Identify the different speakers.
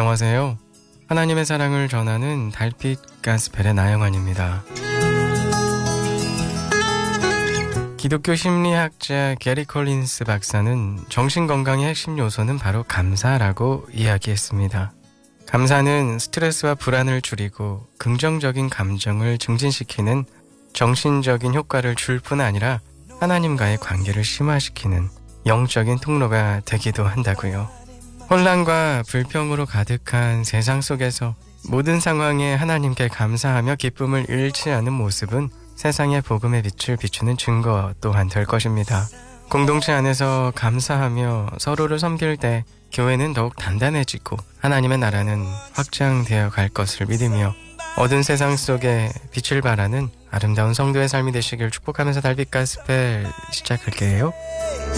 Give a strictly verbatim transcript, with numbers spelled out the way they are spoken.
Speaker 1: 안녕하세요. 하나님의 사랑을 전하는 달빛 가스펠의 나영환입니다. 기독교 심리학자 게리 콜린스 박사는 정신건강의 핵심 요소는 바로 감사라고 이야기했습니다. 감사는 스트레스와 불안을 줄이고 긍정적인 감정을 증진시키는 정신적인 효과를 줄 뿐 아니라 하나님과의 관계를 심화시키는 영적인 통로가 되기도 한다고요. 혼란과 불평으로 가득한 세상 속에서 모든 상황에 하나님께 감사하며 기쁨을 잃지 않은 모습은 세상의 복음의 빛을 비추는 증거 또한 될 것입니다. 공동체 안에서 감사하며 서로를 섬길 때 교회는 더욱 단단해지고 하나님의 나라는 확장되어 갈 것을 믿으며 어두운 세상 속에 빛을 발하는 아름다운 성도의 삶이 되시길 축복하면서 달빛 가스펠 시작할게요.